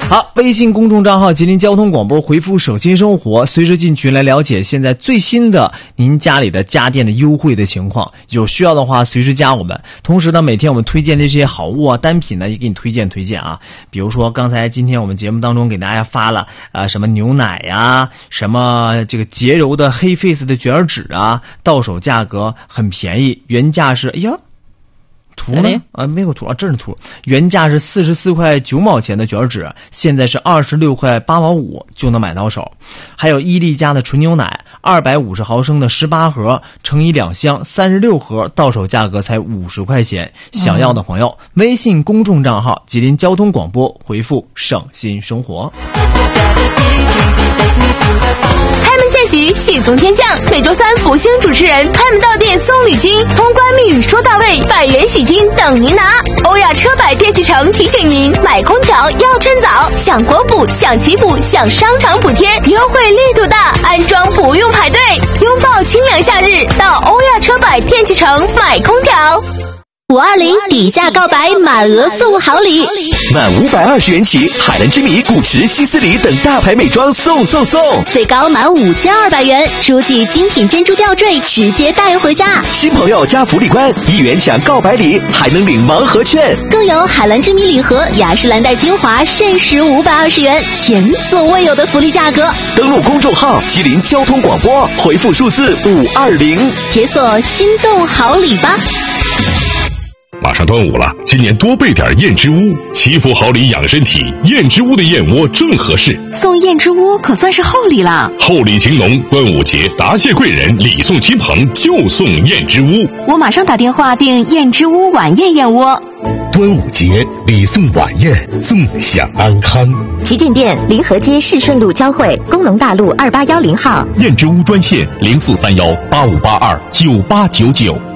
好，微信公众账号吉林交通广播，回复省心生活，随时进群来了解现在最新的您家里的家电的优惠的情况，有需要的话随时加我们。同时呢，每天我们推荐的这些好物啊单品呢也给你推荐啊，比如说今天我们节目当中给大家发了什么牛奶呀，什么这个洁柔的黑 face 的卷纸啊，到手价格很便宜，原价是图呢？没有图啊，这是图。原价是44块9毛钱的卷纸，现在是26块8毛5就能买到手。还有伊利家的纯牛奶，250毫升的18盒乘以2箱，36盒，到手价格才50块钱。想要的朋友，微信公众账号吉林交通广播，回复省心生活。 开门见喜，喜从天降。每周3福星主持人开门到店送礼金，通关密语说到位，100元喜金等您拿。欧亚车百电器城提醒您，买空调要趁早，享国补，享旗补，享商场补贴，优惠力度大，安装不用排队，拥抱清凉夏日，到欧亚车百电器城买空调。520底价告白，满额送好礼， 满520元起，海蓝之谜、古驰、希思黎等大牌美妆送， 最高满5200元，书记精品珍珠吊坠直接带回家。 新朋友加福利关，1元抢告白礼，还能领盲盒券， 更有海蓝之谜礼盒、雅诗兰黛精华限时520元，前所未有的福利价格。 登录公众号吉林交通广播，回复数字520， 解锁心动好礼吧。 马上端午了，今年多备点燕之屋，祈福好礼养身体，燕之屋的燕窝正合适。 送燕之屋可算是厚礼了， 厚礼情浓，端午节答谢贵人，礼送亲朋，就送燕之屋。 我马上打电话订燕之屋晚宴燕窝。 端午节礼送晚宴，纵享安康。 旗舰店临河街市顺路交汇，工农大路2810号。 燕之屋专线043185829899。